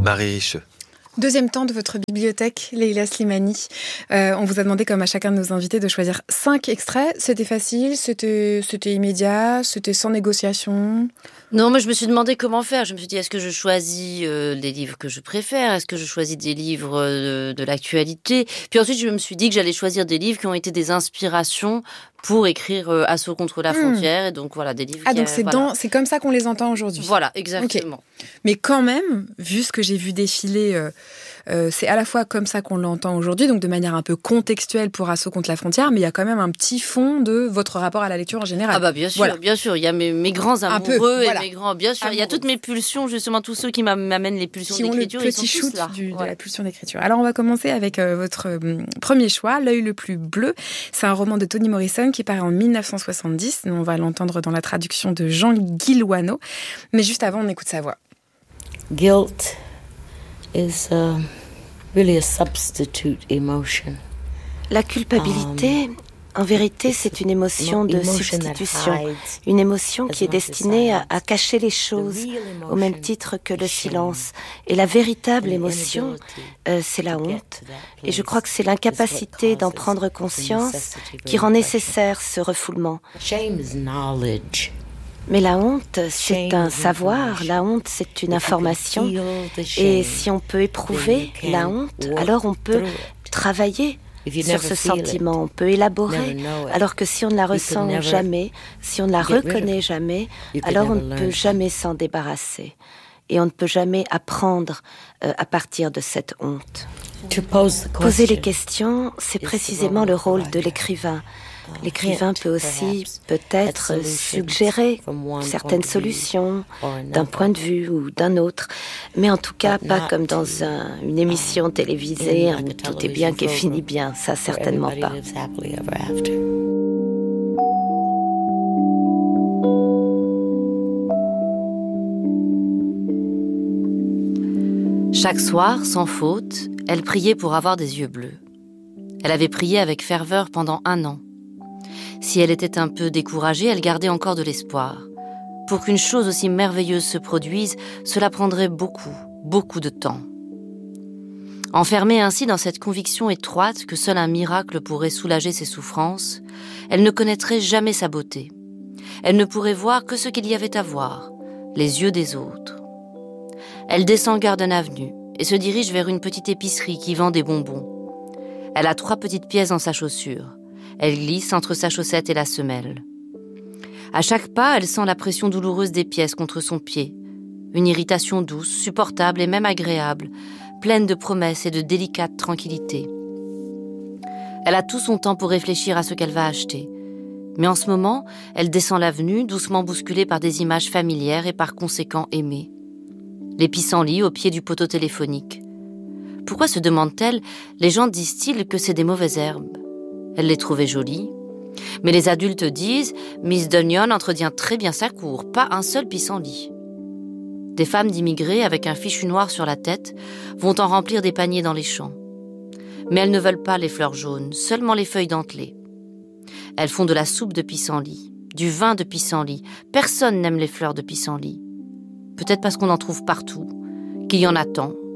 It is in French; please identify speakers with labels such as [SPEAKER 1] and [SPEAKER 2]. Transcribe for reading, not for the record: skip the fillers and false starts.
[SPEAKER 1] Marie-Riche.
[SPEAKER 2] Deuxième temps de votre bibliothèque, Leïla Slimani. On vous a demandé, comme à chacun de nos invités, de choisir 5 extraits. C'était facile, c'était immédiat, c'était sans négociation.
[SPEAKER 3] Non, mais je me suis demandé comment faire. Je me suis dit, est-ce que je choisis les livres que je préfère ? Est-ce que je choisis des livres de l'actualité ? Puis ensuite, je me suis dit que j'allais choisir des livres qui ont été des inspirations pour écrire Assaut contre la frontière. Et donc, voilà, des livres
[SPEAKER 2] donc c'est comme ça qu'on les entend aujourd'hui.
[SPEAKER 3] Voilà, exactement.
[SPEAKER 2] Okay. Mais quand même, vu ce que j'ai vu défiler, c'est à la fois comme ça qu'on l'entend aujourd'hui, donc de manière un peu contextuelle pour Assaut contre la frontière, mais il y a quand même un petit fond de votre rapport à la lecture en général.
[SPEAKER 3] Ah bah bien sûr,
[SPEAKER 2] voilà.
[SPEAKER 3] Bien sûr. Il y a mes grands amoureux
[SPEAKER 2] voilà.
[SPEAKER 3] et mes grands... Bien sûr, il y a toutes mes pulsions, justement, tous ceux qui m'amènent les pulsions d'écriture, ils sont tous là.
[SPEAKER 2] De la pulsion d'écriture. Alors, on va commencer avec votre premier choix, L'œil le plus bleu. C'est un roman de Toni Morrison qui paraît en 1970. On va l'entendre dans la traduction de Jean Guillouanneau. Mais juste avant, on écoute sa voix.
[SPEAKER 4] Guilt is really a substitute emotion.
[SPEAKER 5] La culpabilité, en vérité, c'est une émotion de substitution, une émotion qui est destinée à cacher les choses, au même titre que le silence. Et la véritable émotion, c'est la honte. Et je crois que c'est l'incapacité d'en prendre conscience qui rend nécessaire ce refoulement. Mais la honte, c'est un savoir, la honte, c'est une information. Et si on peut éprouver la honte, alors on peut travailler sur ce sentiment, on peut élaborer, alors que si on ne la ressent jamais, si on ne la reconnaît jamais, alors on ne peut jamais s'en débarrasser. Et on ne peut jamais apprendre à partir de cette honte. Poser les questions, c'est précisément le rôle de l'écrivain. L'écrivain peut aussi peut-être suggérer certaines solutions d'un point de vue ou d'un autre, mais en tout cas pas comme dans une émission télévisée, tout est bien qui finit bien, ça certainement pas.
[SPEAKER 3] Chaque soir, sans faute, elle priait pour avoir des yeux bleus. Elle avait prié avec ferveur pendant 1 an. Si elle était un peu découragée, elle gardait encore de l'espoir. Pour qu'une chose aussi merveilleuse se produise, cela prendrait beaucoup, beaucoup de temps. Enfermée ainsi dans cette conviction étroite que seul un miracle pourrait soulager ses souffrances, elle ne connaîtrait jamais sa beauté. Elle ne pourrait voir que ce qu'il y avait à voir, les yeux des autres. Elle descend Garden Avenue et se dirige vers une petite épicerie qui vend des bonbons. Elle a 3 petites pièces dans sa chaussure. Elle glisse entre sa chaussette et la semelle. À chaque pas, elle sent la pression douloureuse des pièces contre son pied. Une irritation douce, supportable et même agréable, pleine de promesses et de délicate tranquillité. Elle a tout son temps pour réfléchir à ce qu'elle va acheter. Mais en ce moment, elle descend l'avenue, doucement bousculée par des images familières et par conséquent aimées. Les pissenlits au pied du poteau téléphonique. Pourquoi, se demande-t-elle, les gens disent-ils que c'est des mauvaises herbes ? Elle les trouvait jolies. Mais les adultes disent « Miss Dunyon entretient très bien sa cour, pas un seul pissenlit ». Des femmes d'immigrés avec un fichu noir sur la tête vont en remplir des paniers dans les champs. Mais elles ne veulent pas les fleurs jaunes, seulement les feuilles dentelées. Elles font de la soupe de pissenlit, du vin de pissenlit. Personne n'aime les fleurs de pissenlit. Peut-être parce qu'on en trouve partout, qu'il y en a tant,